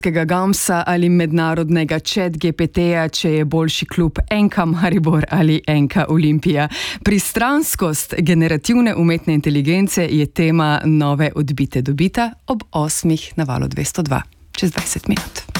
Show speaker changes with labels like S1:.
S1: Gamsa ali mednarodnega ChatGPT-ja, če je boljši klub NK Maribor ali NK Olimpija. Pristranskost generativne umetne inteligence je tema nove Odbite do bita ob 8 na Valu 202. Čez 20 minut.